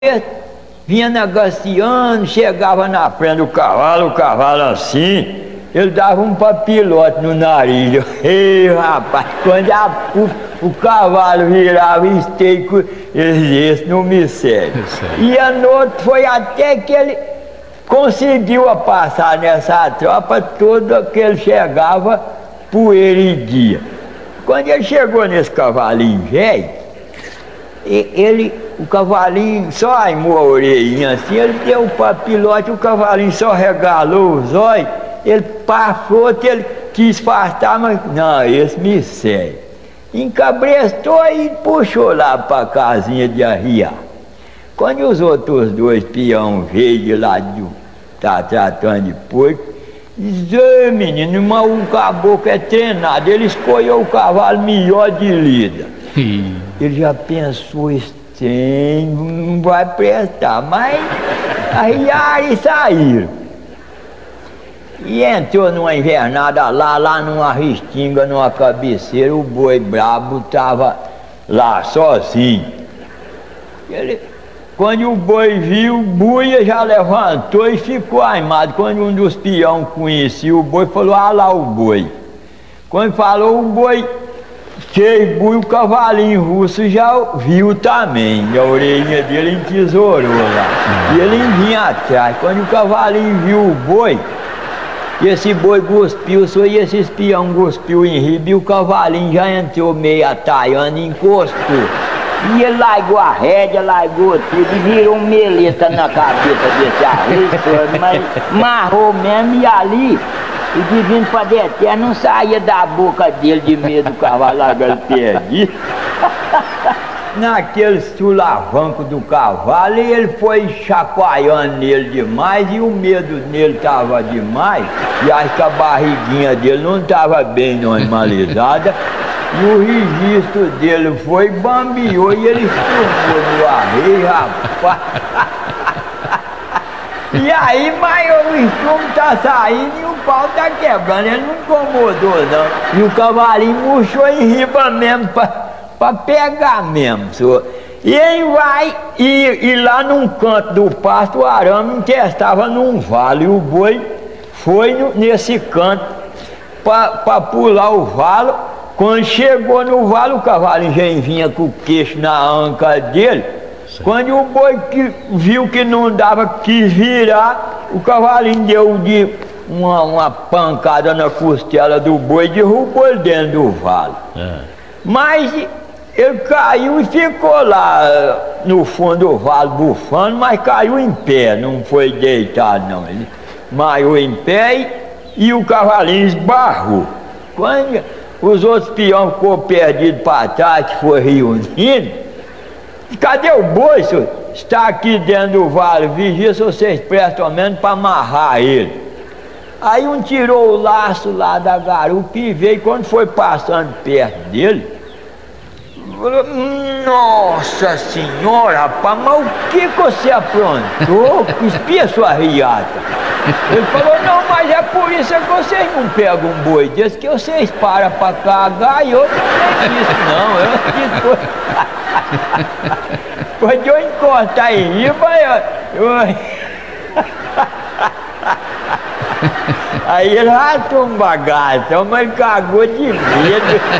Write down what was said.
vinha negociando, chegava na frente do cavalo, o cavalo assim, ele dava um papilote no nariz. Ei, rapaz, quando o cavalo virava esteio, esse não me serve. E a noite foi até que ele conseguiu passar nessa tropa toda que ele chegava, poeira e dia. Quando ele chegou nesse cavalinho velho, o cavalinho só aimou a orelhinha assim, ele deu o papilote, o cavalinho só regalou os olhos, ele passou, ele quis afastar, mas não, esse me serve. Encabrestou e puxou lá para a casinha de arriar. Quando os outros dois peão veio de lá tá tratando de porco, diz: menino, mas o caboclo é treinado, ele escolheu o cavalo melhor de lida. Ele já pensou, não vai prestar, mas arriaram e saíram. E entrou numa invernada lá numa restinga, numa cabeceira, o boi brabo estava lá sozinho. Quando o boi viu, o buia já levantou e ficou aimado. Quando um dos peão conhecia o boi, falou: ah lá o boi. Quando falou o boi, cheio bui, o cavalinho russo já viu também. A orelhinha dele entesourou lá. E ele vinha atrás. Quando o cavalinho viu o boi, esse boi cuspiu, só e esse espião cuspiu em riba, e o cavalinho já entrou meio ataiando e encostou. E ele largou a rédea, largou tudo e virou um meleta na cabeça desse arresto, mas marrou mesmo, e ali o divino Padre Eterno não saía da boca dele de medo do cavalo largar perdido. Naquele sulavanco do cavalo, ele foi chacoalhando nele demais, e o medo nele estava demais, e acho que a barriguinha dele não estava bem normalizada, e o registro dele foi, bambiou, e ele estrumou no arreio, rapaz. E aí, mas o estrumo tá saindo e o pau tá quebrando, ele não incomodou não. E o cavalinho murchou em riba mesmo, pra pegar mesmo, senhor. E ele vai, e lá num canto do pasto, o arame estava num vale, e o boi foi nesse canto pra pular o valo. Quando chegou no vale, o cavalinho já vinha com o queixo na anca dele. Quando o boi viu que não dava, quis virar, o cavalinho deu uma pancada na costela do boi e derrubou ele dentro do vale. Mas ele caiu e ficou lá no fundo do vale bufando, mas caiu em pé, não foi deitado não. Ele maiou em pé e o cavalinho esbarrou. Quando os outros peões ficou perdidos para trás, que foi reunindo, cadê o boi, senhor? Está aqui dentro do vale, vigia se vocês prestam ao menos para amarrar ele. Aí um tirou o laço lá da garupa e veio, quando foi passando perto dele, falou: nossa senhora, rapaz, mas o que você aprontou? Espia sua riata. Ele falou: não, mas é por isso que vocês não pegam um boi desse, que vocês param para cagar, e eu não tenho isso não, eu quando eu encostar em riba, aí ele ratou um bagaço, mas ele cagou de medo.